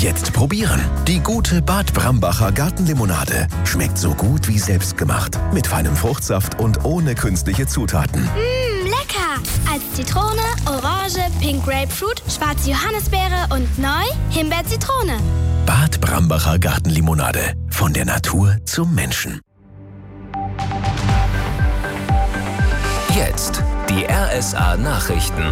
Jetzt probieren. Die gute Bad Brambacher Gartenlimonade. Schmeckt so gut wie selbstgemacht. Mit feinem Fruchtsaft und ohne künstliche Zutaten. Lecker! Als Zitrone, Orange, Pink Grapefruit, schwarze Johannisbeere und neu Himbeer-Zitrone. Bad Brambacher Gartenlimonade. Von der Natur zum Menschen. Jetzt die RSA Nachrichten.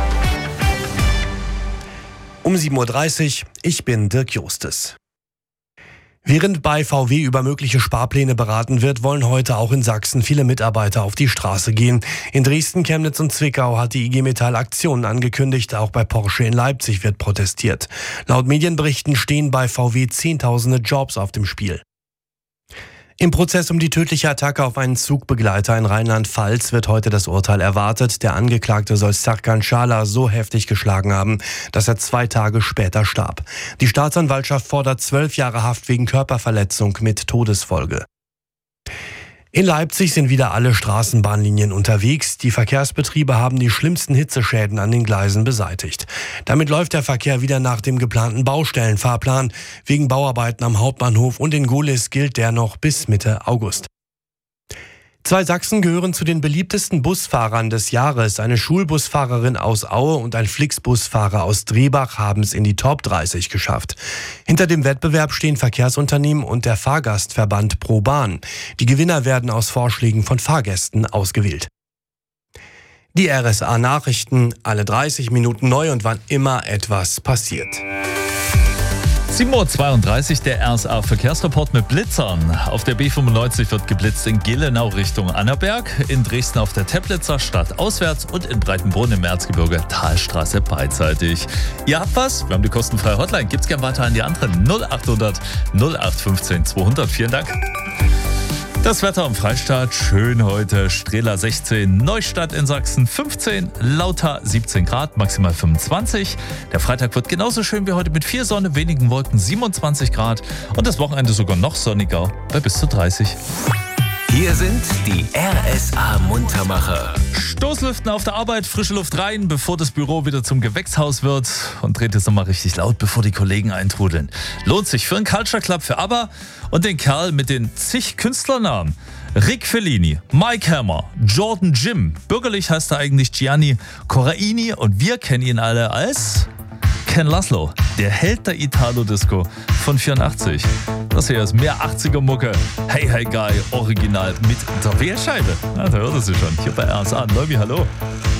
Um 7.30 Uhr, ich bin Dirk Justes. Während bei VW über mögliche Sparpläne beraten wird, wollen heute auch in Sachsen viele Mitarbeiter auf die Straße gehen. In Dresden, Chemnitz und Zwickau hat die IG Metall Aktionen angekündigt. Auch bei Porsche in Leipzig wird protestiert. Laut Medienberichten stehen bei VW Zehntausende Jobs auf dem Spiel. Im Prozess um die tödliche Attacke auf einen Zugbegleiter in Rheinland-Pfalz wird heute das Urteil erwartet. Der Angeklagte soll Serkan Schala so heftig geschlagen haben, dass er 2 Tage später starb. Die Staatsanwaltschaft fordert 12 Jahre Haft wegen Körperverletzung mit Todesfolge. In Leipzig sind wieder alle Straßenbahnlinien unterwegs. Die Verkehrsbetriebe haben die schlimmsten Hitzeschäden an den Gleisen beseitigt. Damit läuft der Verkehr wieder nach dem geplanten Baustellenfahrplan. Wegen Bauarbeiten am Hauptbahnhof und in Gohlis gilt der noch bis Mitte August. 2 Sachsen gehören zu den beliebtesten Busfahrern des Jahres. Eine Schulbusfahrerin aus Aue und ein Flixbusfahrer aus Drebach haben es in die Top 30 geschafft. Hinter dem Wettbewerb stehen Verkehrsunternehmen und der Fahrgastverband ProBahn. Die Gewinner werden aus Vorschlägen von Fahrgästen ausgewählt. Die RSA Nachrichten, alle 30 Minuten neu und wann immer etwas passiert. 7.32 Uhr, der RSA Verkehrsreport mit Blitzern. Auf der B95 wird geblitzt in Gelenau Richtung Annaberg, in Dresden auf der Teplitzer Stadt auswärts und in Breitenbrunn im Erzgebirge Talstraße beidseitig. Ihr habt was? Wir haben die kostenfreie Hotline. Gibt's gern weiter an die anderen 0800 0815 200. Vielen Dank. Das Wetter am Freistaat, schön heute, Strehla 16, Neustadt in Sachsen 15, Lauter 17 Grad, maximal 25. Der Freitag wird genauso schön wie heute mit viel Sonne, wenigen Wolken, 27 Grad und das Wochenende sogar noch sonniger bei bis zu 30. Hier sind die RSA Muntermacher. Stoßlüften auf der Arbeit, frische Luft rein, bevor das Büro wieder zum Gewächshaus wird und dreht es nochmal richtig laut, bevor die Kollegen eintrudeln. Lohnt sich für einen Culture Club für ABBA und den Kerl mit den zig Künstlernamen. Rick Fellini, Mike Hammer, Jordan Jim, bürgerlich heißt er eigentlich Gianni Corraini und wir kennen ihn alle als Ken Laszlo, der Held der Italo-Disco von 84. Das hier ist mehr 80er-Mucke. Hey, hey, Guy, Original mit der Wählscheibe. Ja, da hört ihr sie schon. Hier bei RSA. Neubi, hallo.